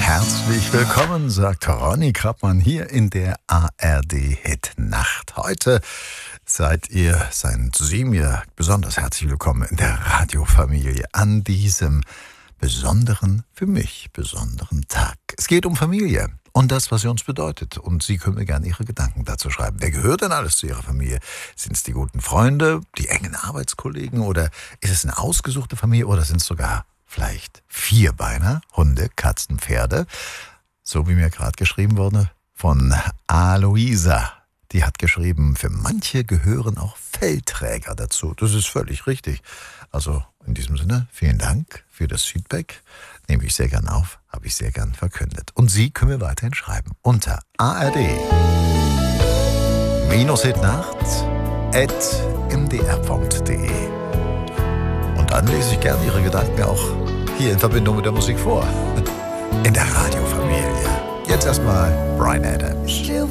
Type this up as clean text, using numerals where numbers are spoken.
Herzlich willkommen, sagt Ronny Krappmann hier in der ARD-Hit-Nacht. Heute seid Sie mir besonders herzlich willkommen in der Radiofamilie an diesem besonderen, für mich besonderen Tag. Es geht um Familie und das, was sie uns bedeutet. Und Sie können mir gerne Ihre Gedanken dazu schreiben. Wer gehört denn alles zu Ihrer Familie? Sind es die guten Freunde, die engen Arbeitskollegen oder ist es eine ausgesuchte Familie oder sind es sogar vielleicht Vierbeiner, Hunde, Katzen, Pferde? So wie mir gerade geschrieben wurde von Aloisa. Die hat geschrieben, für manche gehören auch Fellträger dazu. Das ist völlig richtig. Also in diesem Sinne, vielen Dank für das Feedback. Nehme ich sehr gern auf, habe ich sehr gern verkündet. Und Sie können mir weiterhin schreiben unter ard-hitnacht@mdr.de. Und dann lese ich gerne Ihre Gedanken auch hier in Verbindung mit der Musik vor. In der Radiofamilie. Jetzt erstmal Bryan Adams. Still